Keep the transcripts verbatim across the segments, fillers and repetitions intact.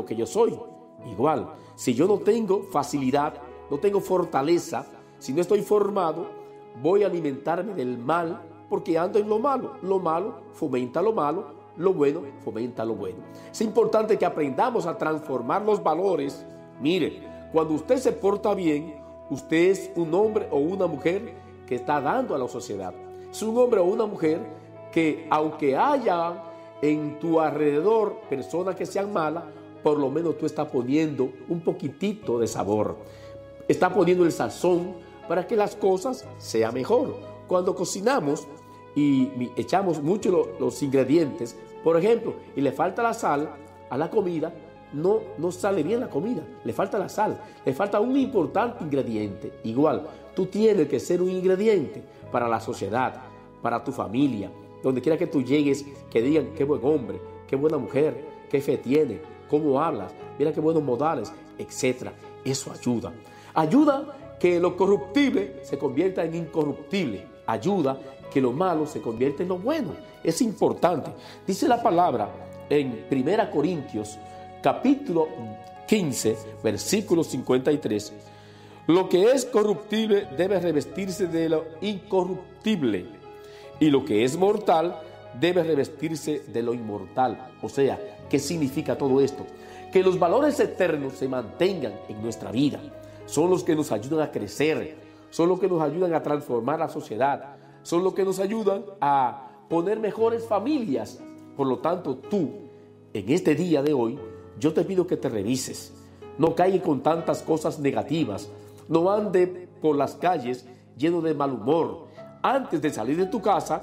que yo soy. Igual, si yo no tengo facilidad, no tengo fortaleza, si no estoy formado, voy a alimentarme del mal porque ando en lo malo. Lo malo fomenta lo malo, lo bueno fomenta lo bueno. Es importante que aprendamos a transformar los valores. Mire, cuando usted se porta bien, usted es un hombre o una mujer que está dando a la sociedad. Es un hombre o una mujer que, aunque haya en tu alrededor personas que sean malas, por lo menos tú estás poniendo un poquitito de sabor. Estás poniendo el sazón para que las cosas sean mejor. Cuando cocinamos y echamos mucho lo, los ingredientes, por ejemplo, y le falta la sal a la comida, no, no sale bien la comida. Le falta la sal, le falta un importante ingrediente. Igual, tú tienes que ser un ingrediente para la sociedad, para tu familia, donde quiera que tú llegues, que digan qué buen hombre, qué buena mujer, qué fe tiene, cómo hablas, mira qué buenos modales, etcétera. Eso ayuda. Ayuda que lo corruptible se convierta en incorruptible. Ayuda que lo malo se convierta en lo bueno. Es importante. Dice la palabra en primera Corintios, capítulo quince, versículo cincuenta y tres. Lo que es corruptible debe revestirse de lo incorruptible, y lo que es mortal debe revestirse de lo inmortal. O sea, ¿qué significa todo esto? Que los valores eternos se mantengan en nuestra vida. Son los que nos ayudan a crecer, son los que nos ayudan a transformar la sociedad, son los que nos ayudan a poner mejores familias. Por lo tanto, tú, en este día de hoy, yo te pido que te revises. No caigas con tantas cosas negativas. No ande por las calles lleno de mal humor. Antes de salir de tu casa,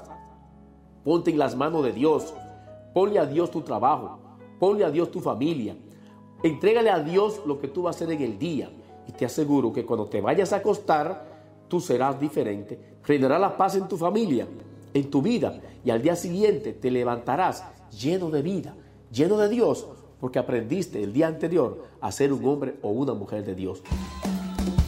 ponte en las manos de Dios. Ponle a Dios tu trabajo. Ponle a Dios tu familia. Entrégale a Dios lo que tú vas a hacer en el día. Y te aseguro que cuando te vayas a acostar, tú serás diferente. Reinará la paz en tu familia, en tu vida. Y al día siguiente te levantarás lleno de vida, lleno de Dios, porque aprendiste el día anterior a ser un hombre o una mujer de Dios.